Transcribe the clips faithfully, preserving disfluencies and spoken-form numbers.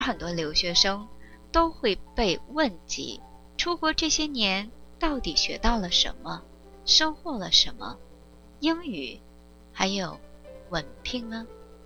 很多留学生都会被问及出国这些年到底学到了什么，收获了什么，英语还有文凭呢？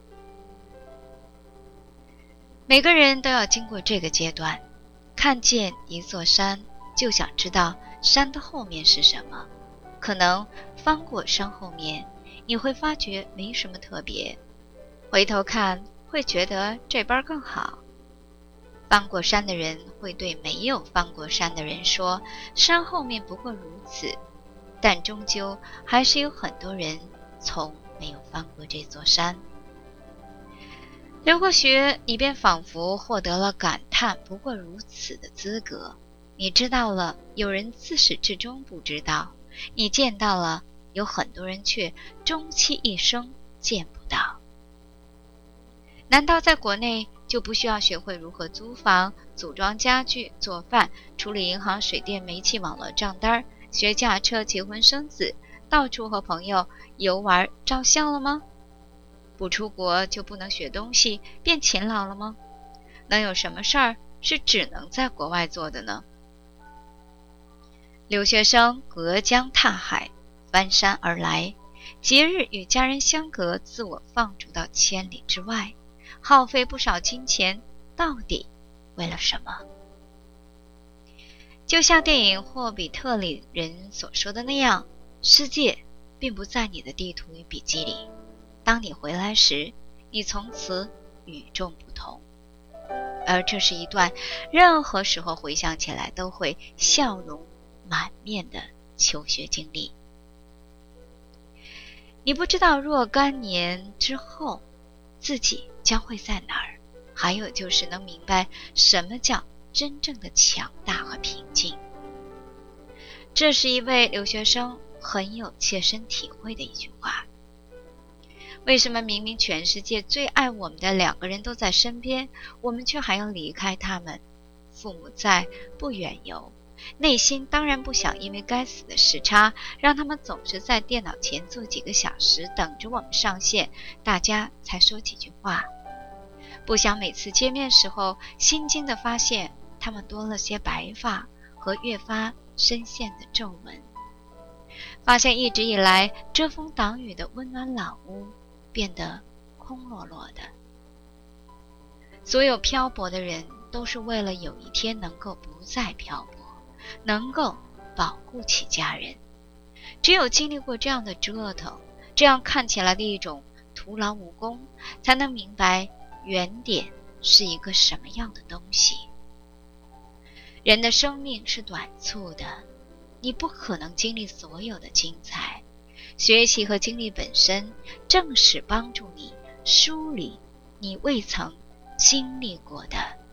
每个人都要经过这个阶段，看见一座山就想知道山的后面是什么，可能翻过山后面你会发觉没什么特别，回头看会觉得这边更好。翻过山的人会对没有翻过山的人说，山后面不过如此，但终究还是有很多人从没有翻过这座山。留过学，你便仿佛获得了感叹不过如此的资格，你知道了有人自始至终不知道，你见到了有很多人却终其一生见不到。难道在国内就不需要学会如何租房、组装家具、做饭、处理银行、水电、煤气、网络账单、学驾车、结婚生子，到处和朋友游玩照相了吗？不出国就不能学东西变勤劳了吗？能有什么事儿是只能在国外做的呢？留学生隔江踏海，翻山而来，节日与家人相隔，自我放逐到千里之外，耗费不少金钱，到底为了什么？就像电影《霍比特》里人所说的那样，世界并不在你的地图与笔记里，当你回来时，你从此与众不同。而这是一段任何时候回想起来都会笑容满面的求学经历。你不知道若干年之后自己将会在哪儿，还有就是能明白什么叫真正的强大和平静。这是一位留学生很有切身体会的一句话。为什么明明全世界最爱我们的两个人都在身边，我们却还要离开他们？父母在，不远游，内心当然不想因为该死的时差，让他们总是在电脑前坐几个小时，等着我们上线，大家才说几句话。不想每次见面时候，心惊地发现他们多了些白发和越发深陷的皱纹，发现一直以来遮风挡雨的温暖老屋变得空落落的。所有漂泊的人都是为了有一天能够不再漂泊，能够保护起家人。只有经历过这样的折腾，这样看起来的一种徒劳无功，才能明白原点是一个什么样的东西。人的生命是短促的，你不可能经历所有的精彩。学习和经历本身正是帮助你梳理你未曾经历过的